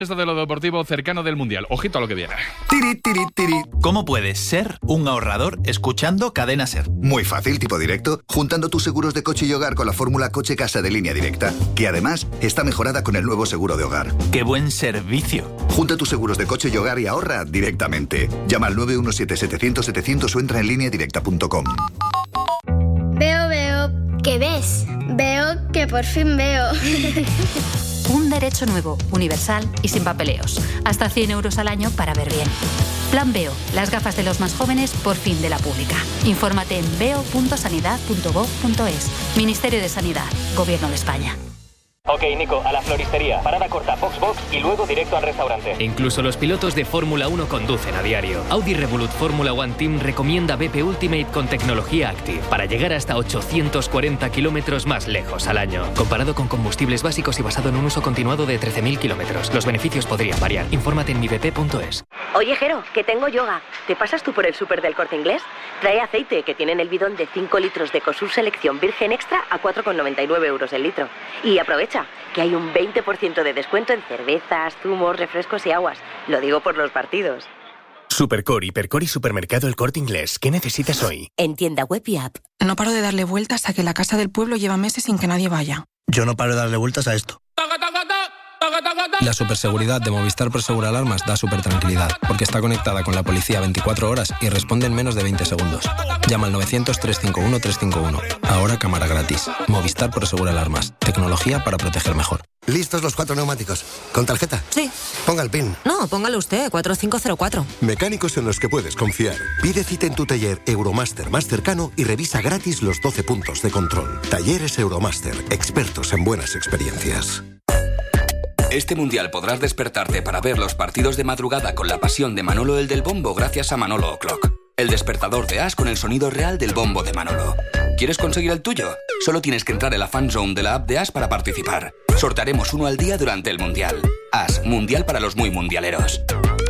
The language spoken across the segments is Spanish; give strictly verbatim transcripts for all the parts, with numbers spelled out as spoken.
Esto de lo deportivo cercano del Mundial. Ojito a lo que viene. Tiri, tiri, tiri. ¿Cómo puedes ser un ahorrador escuchando Cadena Ser? Muy fácil, tipo directo, juntando tus seguros de coche y hogar con la fórmula Coche Casa de Línea Directa, que además está mejorada con el nuevo seguro de hogar. ¡Qué buen servicio! Junta tus seguros de coche y hogar y ahorra directamente. Llama al nueve uno siete, setecientos, setecientos o entra en línea directa punto com. Veo, veo. ¿Qué ves? Veo que por fin veo. Un derecho nuevo, universal y sin papeleos. Hasta cien euros al año para ver bien. Plan Veo, las gafas de los más jóvenes por fin de la pública. Infórmate en veo punto sanidad punto gob punto es. Ministerio de Sanidad, Gobierno de España. Ok, Nico, a la floristería. Parada corta, box box y luego directo al restaurante. Incluso los pilotos de Fórmula uno conducen a diario. Audi Revolut Fórmula One Team recomienda B P Ultimate con tecnología Active para llegar hasta ochocientos cuarenta kilómetros más lejos al año. Comparado con combustibles básicos y basado en un uso continuado de trece mil kilómetros. Los beneficios podrían variar. Infórmate en mi b p punto es. Oye, Jero, que tengo yoga. ¿Te pasas tú por el súper del Corte Inglés? Trae aceite, que tienen el bidón de cinco litros de Ecosur Selección Virgen Extra a cuatro con noventa y nueve euros el litro. Y aprovecha, que hay un veinte por ciento de descuento en cervezas, zumos, refrescos y aguas. Lo digo por los partidos. Supercor, Hipercor y Supermercado El Corte Inglés. ¿Qué necesitas hoy? En tienda web y app. No paro de darle vueltas a que la casa del pueblo lleva meses sin que nadie vaya. Yo no paro de darle vueltas a esto. La superseguridad de Movistar Prosegur Alarmas da súper tranquilidad, porque está conectada con la policía veinticuatro horas y responde en menos de veinte segundos. Llama al novecientos, trescientos cincuenta y uno, trescientos cincuenta y uno. Ahora cámara gratis. Movistar Prosegur Alarmas. Tecnología para proteger mejor. ¿Listos los cuatro neumáticos? ¿Con tarjeta? Sí. Ponga el PIN. No, póngalo usted, cuatro cinco cero cuatro. Mecánicos en los que puedes confiar. Pide cita en tu taller Euromaster más cercano y revisa gratis los doce puntos de control. Talleres Euromaster, expertos en buenas experiencias. Este mundial podrás despertarte para ver los partidos de madrugada con la pasión de Manolo el del Bombo gracias a Manolo O'Clock. El despertador de As con el sonido real del bombo de Manolo. ¿Quieres conseguir el tuyo? Solo tienes que entrar en la fan zone de la app de As para participar. Sortearemos uno al día durante el mundial. As, mundial para los muy mundialeros.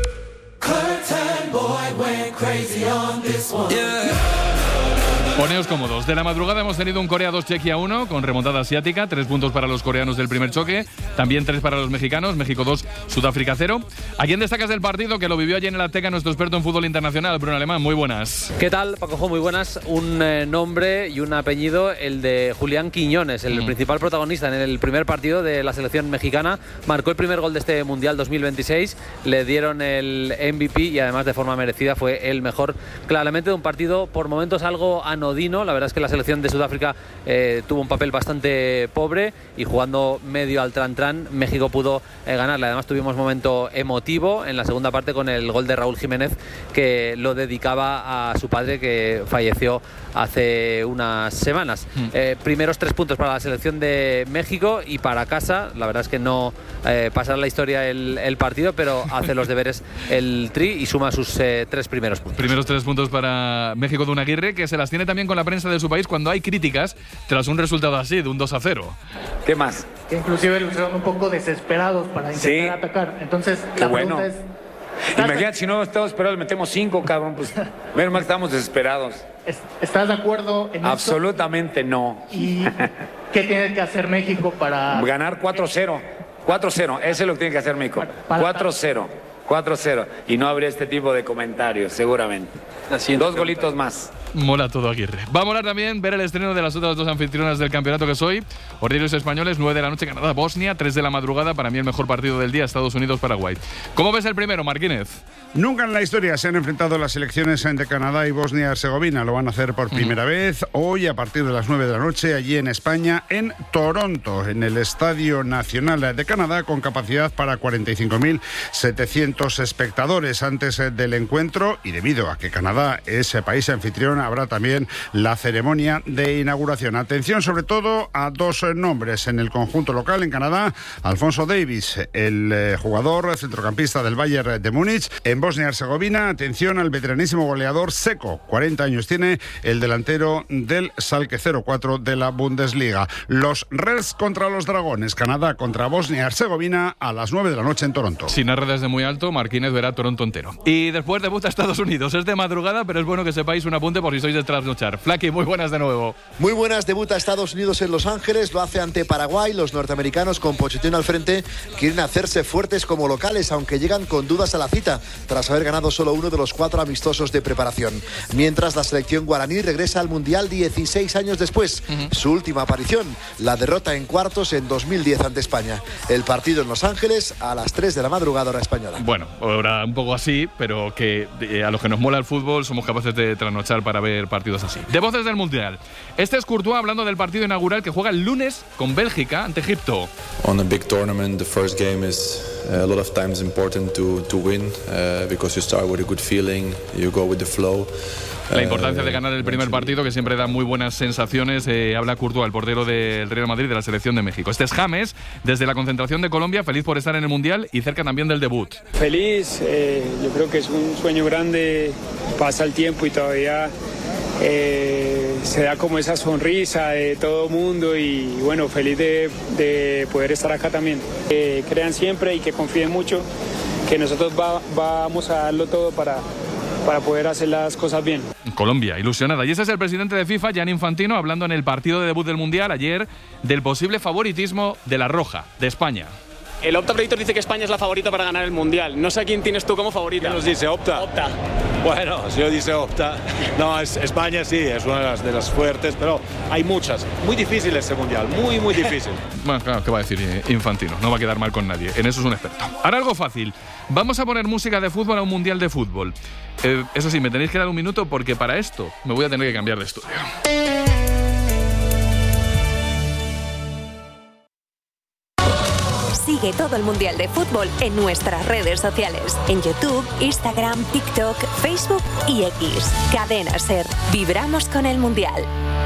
Poneos cómodos. De la madrugada hemos tenido un Corea dos Chequia uno con remontada asiática, tres puntos para los coreanos del primer choque, también tres para los mexicanos, México dos, Sudáfrica cero. ¿A quién destacas del partido que lo vivió allí en el Azteca nuestro experto en fútbol internacional, Bruno Alemán? Muy buenas. ¿Qué tal, Pacojo? Muy buenas. Un eh, nombre y un apellido, el de Julián Quiñones, el mm. principal protagonista en el primer partido de la selección mexicana. Marcó el primer gol de este Mundial dos mil veintiséis, le dieron el M V P y además de forma merecida fue el mejor claramente de un partido por momentos algo anodino. La verdad es que la selección de Sudáfrica eh, tuvo un papel bastante pobre y jugando medio al tran-tran México pudo eh, ganarle. Además tuvimos momento emotivo en la segunda parte con el gol de Raúl Jiménez, que lo dedicaba a su padre, que falleció hace unas semanas. Mm. Eh, primeros tres puntos para la selección de México y para casa. La verdad es que no eh, pasará la historia el, el partido, pero hace los deberes el Tri y suma sus eh, tres primeros puntos. Primeros tres puntos para México de Unaguirre, que se las tiene también con la prensa de su país cuando hay críticas tras un resultado así, de un dos a cero. ¿Qué más? Que inclusive lo hicieron un poco desesperados para intentar sí. atacar. Entonces, Qué la bueno. pregunta es... Imagínate, si no estamos esperados, metemos cinco, cabrón. Pues menos mal que estamos desesperados. ¿Estás de acuerdo en eso? Absolutamente no. ¿Y qué tiene que hacer México para...? Ganar cuatro cero. cuatro cero, eso es lo que tiene que hacer México. cuatro cero. cuatro cero. Y no habría este tipo de comentarios, seguramente. Dos golitos más. Mola todo, Aguirre. Va a molar también ver el estreno de las otras dos anfitrionas del campeonato que soy. Ordinarios españoles, nueve de la noche, Canadá, Bosnia, tres de la madrugada. Para mí el mejor partido del día, Estados Unidos, Paraguay. ¿Cómo ves el primero, Marquínez? Nunca en la historia se han enfrentado las selecciones de Canadá y Bosnia-Herzegovina. Lo van a hacer por primera uh-huh. vez hoy a partir de las nueve de la noche, allí en España, en Toronto, en el Estadio Nacional de Canadá, con capacidad para cuarenta y cinco mil setecientos espectadores. Antes del encuentro, y debido a que Canadá es país anfitrión, habrá también la ceremonia de inauguración. Atención sobre todo a dos nombres en el conjunto local en Canadá. Alfonso Davies, el eh, jugador centrocampista del Bayern de Múnich. En Bosnia-Herzegovina, atención al veteranísimo goleador Seco, cuarenta años tiene, el delantero del Schalke cero cuatro de la Bundesliga. Los Reds contra los Dragones, Canadá contra Bosnia-Herzegovina a las nueve de la noche en Toronto. Si narra desde muy alto, Marquínez verá Toronto entero. Y después debuta Estados Unidos. Es de madrugada, pero es bueno que sepáis un apunte por por si sois de trasnochar. Flaky, muy buenas de nuevo. Muy buenas, debuta Estados Unidos en Los Ángeles, lo hace ante Paraguay. Los norteamericanos, con Pochettino al frente, quieren hacerse fuertes como locales, aunque llegan con dudas a la cita, tras haber ganado solo uno de los cuatro amistosos de preparación. Mientras, la selección guaraní regresa al Mundial dieciséis años después. Uh-huh. Su última aparición, la derrota en cuartos en dos mil diez ante España. El partido en Los Ángeles a las tres de la madrugada, hora española. Bueno, ahora un poco así, pero que eh, a los que nos mola el fútbol somos capaces de trasnochar para ver partidos así. De voces del Mundial. Este es Courtois hablando del partido inaugural que juega el lunes con Bélgica ante Egipto. On a big tournament, the first game is uh, a lot of times important to to win uh, because you start with a good feeling, you go with the flow. La importancia de ganar el primer partido, que siempre da muy buenas sensaciones. Eh, habla Courtois, el portero del Real Madrid, de la selección de México. Este es James, desde la concentración de Colombia, feliz por estar en el Mundial y cerca también del debut. Feliz, eh, yo creo que es un sueño grande, pasa el tiempo y todavía eh, se da como esa sonrisa de todo el mundo y bueno, feliz de, de poder estar acá también. Que crean siempre y que confíen mucho, que nosotros va, vamos a darlo todo para... para poder hacer las cosas bien. Colombia, ilusionada. Y ese es el presidente de FIFA, Gianni Infantino, hablando en el partido de debut del Mundial ayer del posible favoritismo de la Roja, de España. El Opta Predictor dice que España es la favorita para ganar el Mundial. No sé a quién tienes tú como favorita. ¿Quién nos dice Opta? Opta. Bueno, si yo dice Opta, no, es, España sí, es una de las, de las fuertes, pero hay muchas. Muy difícil este Mundial, muy, muy difícil. Bueno, claro, ¿qué va a decir Infantino? No va a quedar mal con nadie, en eso es un experto. Ahora algo fácil. Vamos a poner música de fútbol a un Mundial de fútbol. Eh, eso sí, me tenéis que dar un minuto porque para esto me voy a tener que cambiar de estudio. Sigue todo el Mundial de Fútbol en nuestras redes sociales. En YouTube, Instagram, TikTok, Facebook y X. Cadena SER. Vibramos con el Mundial.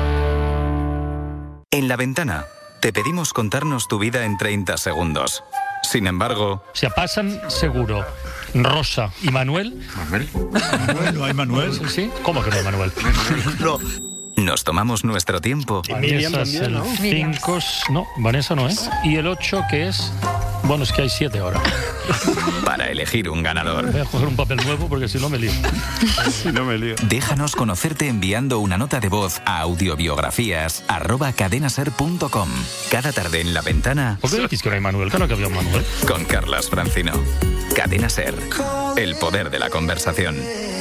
En La Ventana, te pedimos contarnos tu vida en treinta segundos. Sin embargo... Se pasan seguro Rosa y Manuel. ¿Manuel? ¿Manuel? ¿No hay Manuel? ¿Sí? ¿Cómo que no hay Manuel? No. Nos tomamos nuestro tiempo. Vanessa es el cinco, no, Vanessa no es. Y el ocho, que es... Bueno, es que hay siete ahora. Para elegir un ganador. Voy a coger un papel nuevo porque si no me lío. Si no me lío. Déjanos conocerte enviando una nota de voz a audiobiografías arroba cadenaser punto com. Cada tarde en La Ventana. ¿Por qué decís que no hay Manuel? Claro que había un Manuel. Con Carlas Francino. Cadena Ser. El poder de la conversación.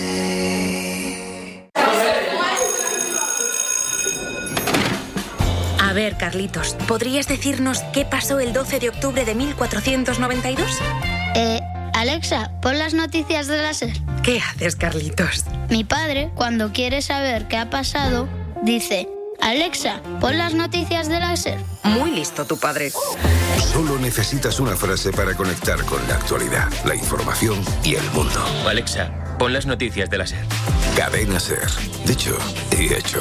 A ver, Carlitos, ¿podrías decirnos qué pasó el doce de octubre de mil cuatrocientos noventa y dos? Eh, Alexa, pon las noticias de la SER. ¿Qué haces, Carlitos? Mi padre, cuando quiere saber qué ha pasado, dice: Alexa, pon las noticias de la SER. Muy listo tu padre. Solo necesitas una frase para conectar con la actualidad, la información y el mundo. Alexa, pon las noticias de la SER. Cadena SER. Dicho y hecho.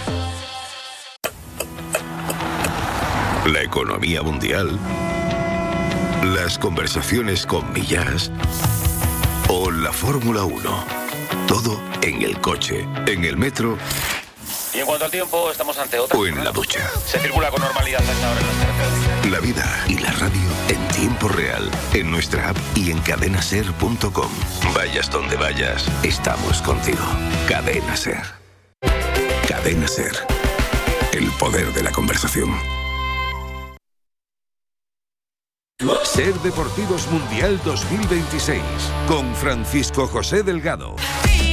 La economía mundial, las conversaciones con Millás o la Fórmula uno. Todo en el coche, en el metro. Y en cuanto al tiempo, estamos ante otra. O en la ducha. Se circula con normalidad hasta ahora en las carreteras. La vida y la radio en tiempo real, en nuestra app y en cadenaser punto com. Vayas donde vayas, estamos contigo. Cadena Ser. Cadena Ser. El poder de la conversación. SER Deportivos Mundial dos mil veintiséis con Francisco José Delgado.